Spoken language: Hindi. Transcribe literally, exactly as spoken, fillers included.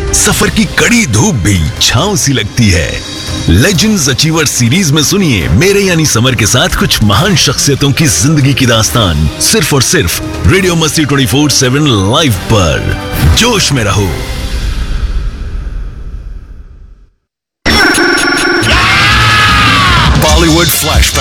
सफर की कड़ी धूप भी छांव सी लगती है। लेजेंड्स अचीवर सीरीज में सुनिए मेरे यानी समर के साथ कुछ महान शख्सियतों की जिंदगी की दास्तान, सिर्फ और सिर्फ रेडियो मस्ती चौबीस सात लाइव पर। जोश में रहो। Bollywood Flashback